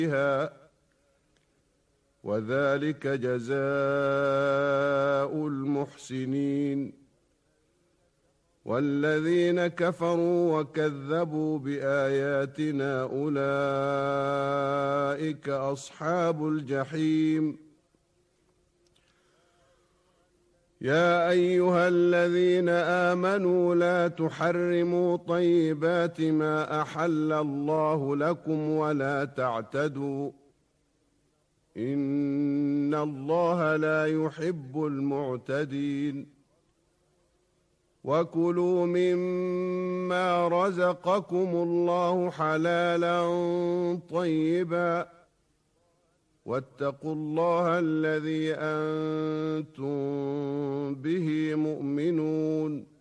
بها وذلك جزاء المحسنين. والذين كفروا وكذبوا بآياتنا أولئك أصحاب الجحيم. يا أيها الذين آمنوا لا تحرموا طيبات ما أحل الله لكم ولا تعتدوا إن الله لا يحب المعتدين. وكلوا مما رزقكم الله حلالا طيبا واتقوا الله الذي أنتم به مؤمنون.